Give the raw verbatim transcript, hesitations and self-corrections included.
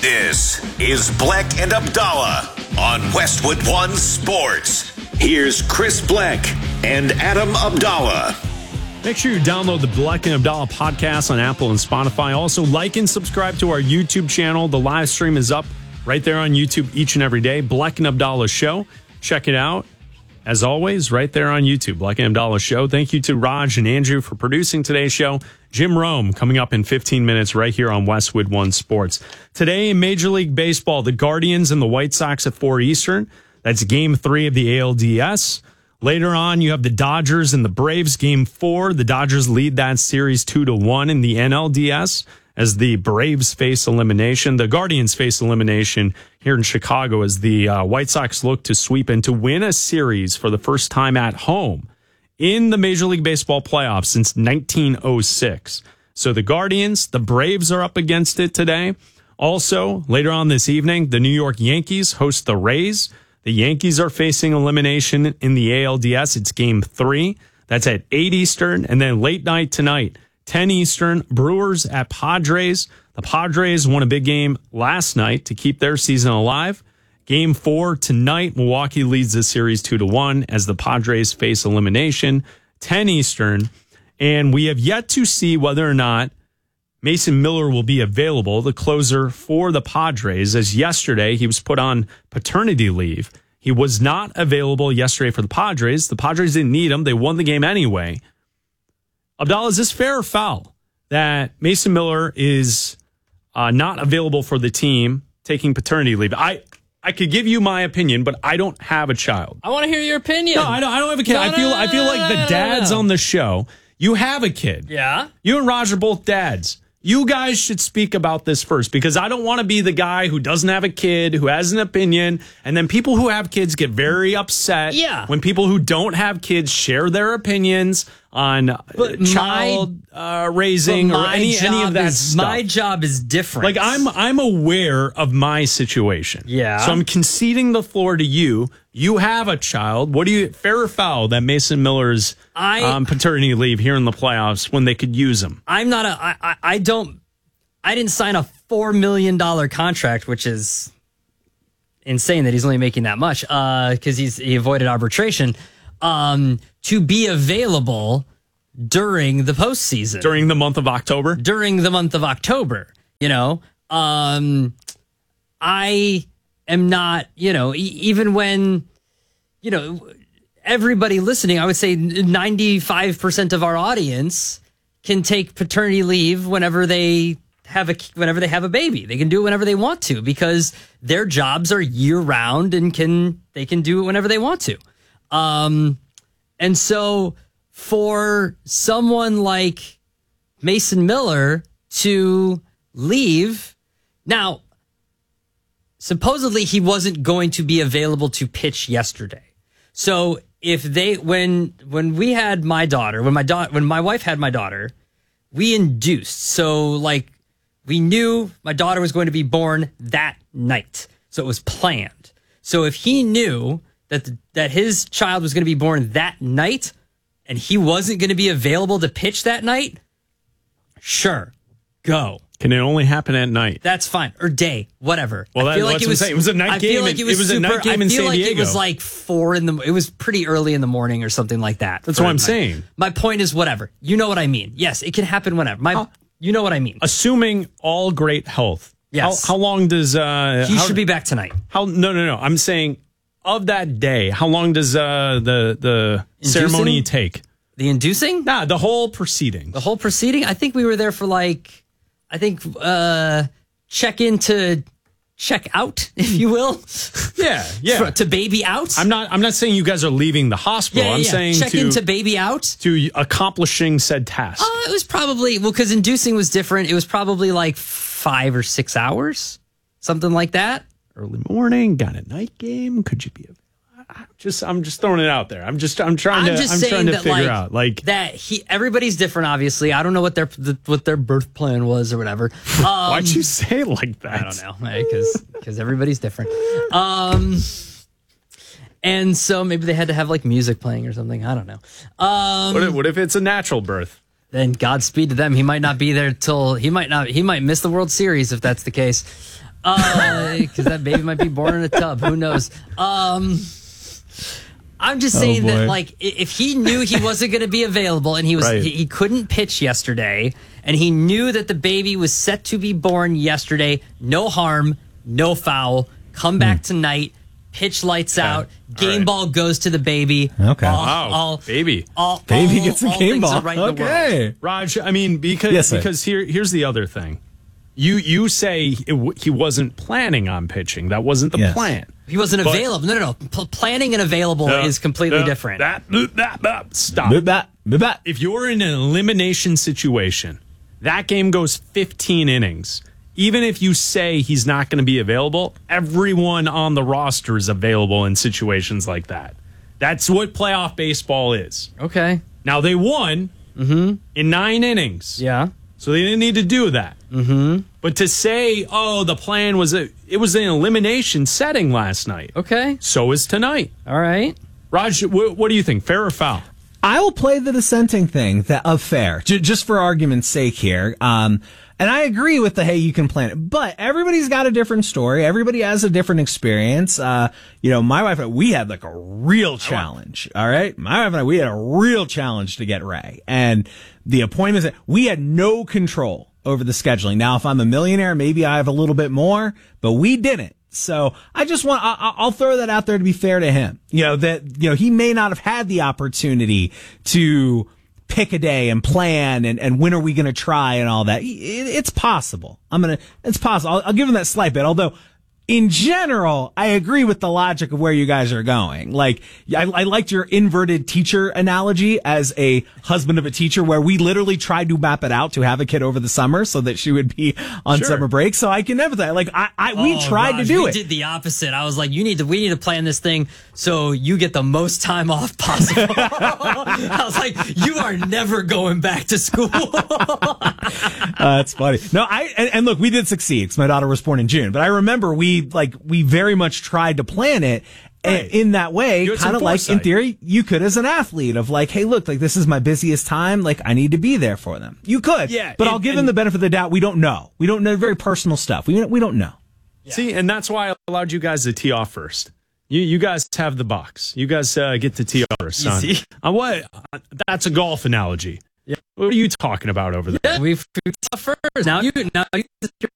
This is Bleck and Abdallah on Westwood One Sports. Here's Chris Bleck and Adam Abdallah. Make sure you download the Bleck and Abdallah podcast on Apple and Spotify. Also, like and subscribe to our YouTube channel. The live stream is up right there on YouTube each and every day. Bleck and Abdallah Show. Check it out. As always, right there on YouTube, Bleck and Abdallah Show. Thank you to Raj and Andrew for producing today's show. Jim Rome coming up in fifteen minutes right here on Westwood One Sports. Today in Major League Baseball, the Guardians and the White Sox at four Eastern. That's game three of the A L D S. Later on, you have the Dodgers and the Braves, game four. The Dodgers lead that series two to one in the N L D S as the Braves face elimination. The Guardians face elimination here in Chicago as the uh, White Sox look to sweep and to win a series for the first time at home in the Major League Baseball playoffs since nineteen oh six. So the Guardians, the Braves are up against it today. Also, later on this evening, the New York Yankees host the Rays. The Yankees are facing elimination in the A L D S. It's game three. That's at eight Eastern. And then late night tonight, ten Eastern, Brewers at Padres. The Padres won a big game last night to keep their season alive. Game four tonight, Milwaukee leads the series two to one as the Padres face elimination, ten Eastern. And we have yet to see whether or not Mason Miller will be available, the closer for the Padres, as yesterday he was put on paternity leave. He was not available yesterday for the Padres. The Padres didn't need him. They won the game anyway. Abdallah, is this fair or foul that Mason Miller is uh, not available for the team, taking paternity leave? I I could give you my opinion, but I don't have a child. I want to hear your opinion. No, I don't, I don't have a kid. No, I feel no, I feel no, like no, the no, dads no. on the show, you have a kid. Yeah. You and Raj are both dads. You guys should speak about this first because I don't want to be the guy who doesn't have a kid, who has an opinion, and then people who have kids get very upset Yeah. when people who don't have kids share their opinions on But child my, uh, raising or my any, any of job that is, stuff. My job is different. Like I'm I'm aware of my situation. Yeah. So I'm conceding the floor to you. You have a child. What do you fair or foul that Mason Miller's I- um, paternity leave here in the playoffs when they could use him? I'm not a. I, I, I don't. I didn't sign a four million dollar contract, which is insane that he's only making that much. Uh, because he's he avoided arbitration. Um, to be available during the postseason, During the month of October? during the month of October. You know, um, I am not. You know, e- even when, you know, everybody listening, I would say ninety-five percent of our audience can take paternity leave whenever they have a whenever they have a baby. They can do it whenever they want to because their jobs are year round and can they can do it whenever they want to. Um, and so for someone like Mason Miller to leave now, supposedly he wasn't going to be available to pitch yesterday. So if they, when, when we had my daughter, when my daughter, when my wife had my daughter, we induced. So like we knew my daughter was going to be born that night. So it was planned. So if he knew that, the, that his child was going to be born that night and he wasn't going to be available to pitch that night, sure, go. Can it only happen at night? That's fine. Or day, whatever. Well, I feel that- like that's it what I'm was, saying. It was a night I game feel like in- it was, it was a super, night game I in feel San like it Diego. was like four in the, it was pretty early in the morning or something like that. That's for what I'm my- saying. My point is whatever. You know what I mean. Yes, it can happen whenever. My, How- you know what I mean. Assuming all great health. Yes. How, how long does uh He how, should be back tonight. How no no no. I'm saying of that day, how long does uh the the Inducing? ceremony take? The inducing? Nah, the whole proceeding. The whole proceeding? I think we were there for like, I think, uh, check in to check out, if you will. Yeah, yeah. For- to baby out. I'm not I'm not saying you guys are leaving the hospital. yeah, yeah, I'm yeah. saying check to, in to baby out. to accomplishing said task. Uh, it was probably, well, because inducing was different. It was probably like five or six hours, something like that. Early morning, got a night game. Could you be a I'm just I'm just throwing it out there. I'm just I'm trying I'm to just I'm saying trying to that, figure like, out like that he, everybody's different, obviously. I don't know what their the, what their birth plan was or whatever. Um, why'd you say it like that? I don't know, because because everybody's different. Um, and so maybe they had to have like music playing or something. I don't know. Um, What if, what if it's a natural birth? then Godspeed to them. He might not be there till he might not he might miss the World Series if that's the case. Because uh, that baby might be born in a tub. Who knows? Um, I'm just saying oh that, like, if he knew he wasn't going to be available and he was Right. he, he couldn't pitch yesterday, and he knew that the baby was set to be born yesterday, no harm, no foul. Come back Hmm. tonight. Pitch lights Okay. out. Game right. ball goes to the baby. Okay. All, Wow, all, baby. all, Baby all- gets a all game things ball. are right in the world. Okay. Raj, I mean, because Yes, sir. because here here's the other thing. You you say it w- he wasn't planning on pitching. That wasn't the Yes. plan. He wasn't But- available. No, no, no. P- planning and available Uh, is completely uh, different. That, that, that, stop. Boop that, boop that. If you're in an elimination situation, that game goes fifteen innings. Even if you say he's not going to be available, everyone on the roster is available in situations like that. That's what playoff baseball is. Okay. Now, they won in nine innings. Yeah. So they didn't need to do that. Mm-hmm. But to say, oh, the plan was a, it was an elimination setting last night. Okay. So is tonight. All right. Raj, wh- what do you think? Fair or foul? I will play the dissenting thing that of fair, j- just for argument's sake here. Um, and I agree with the, hey, you can plan it, but everybody's got a different story. Everybody has a different experience. Uh, you know, my wife and I, we had like a real challenge. All right. My wife and I, we had a real challenge to get Ray, and the appointments, we had no control over the scheduling. Now, if I'm a millionaire, maybe I have a little bit more, but we didn't. So I just want, I, I'll throw that out there to be fair to him. You know, that, you know, he may not have had the opportunity to pick a day and plan and, and when are we going to try and all that. It, it's possible. I'm going to, it's possible. I'll, I'll give him that slight bit. Although in general, I agree with the logic of where you guys are going. Like, I, I liked your inverted teacher analogy as a husband of a teacher, where we literally tried to map it out to have a kid over the summer so that she would be on Sure. summer break. So I can never that. Like, I, I we Oh, tried Raj, to do we it. did the opposite. I was like, you need to, we need to plan this thing so you get the most time off possible. I was like, you are never going back to school. Uh, that's funny. No, I and, and look, we did succeed 'cause my daughter was born in June, but I remember we like we very much tried to plan it. Right. And in that way, You had some kind of like in foresight. theory, you could as an athlete of like, hey, look, like this is my busiest time. Like I need to be there for them. You could, Yeah, but and- I'll give them and- the benefit of the doubt. We don't know. We don't know very personal stuff. We we don't know. See, and that's why I allowed you guys to tee off first. You you guys have the box. You guys uh, get to tee off first, son. see? Uh, what? Uh, that's a golf analogy. Yeah. What are you talking about over there? We've first. Now you, now you,